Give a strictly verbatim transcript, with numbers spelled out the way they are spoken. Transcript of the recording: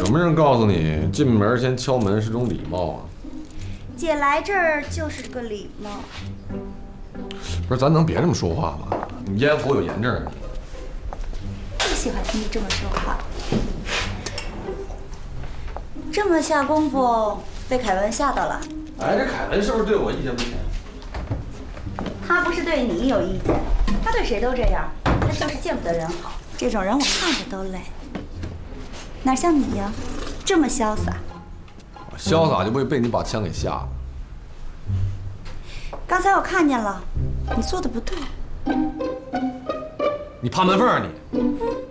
什么人告诉你进门先敲门是种礼貌啊？ 姐来这儿就是个礼貌。 不是，咱能别这么说话吗？你咽喉有炎症啊！ 不喜欢听你这么说话。这么下功夫，被凯文吓到了。 哎，这凯文是不是对我意见不同？ 他不是对你有意见，他对谁都这样，他就是见不得人好。这种人我看着都累。哪像你呀，这么潇洒。 我潇洒就不会被你把枪给吓了。 刚才我看见了，你做的不对。 你爬门缝啊你！